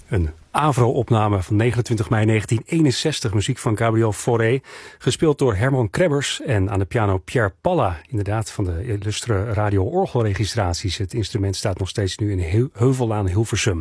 Een Avro-opname van 29 mei 1961, muziek van Gabriel Fauré, gespeeld door Herman Krebbers en aan de piano Pierre Palla, inderdaad van de illustre radio-orgelregistraties. Het instrument staat nog steeds nu in Heuvellaan Hilversum.